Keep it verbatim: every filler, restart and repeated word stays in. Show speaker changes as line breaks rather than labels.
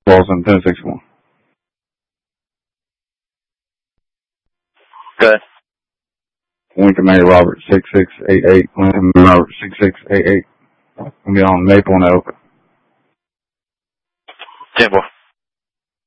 Wilson, ten sixty-one.
Good.
Lincoln May Robert, six six eight eight. Lincoln May Robert, six six eight eight. I'm going to be on Maple and Oak.
ten four.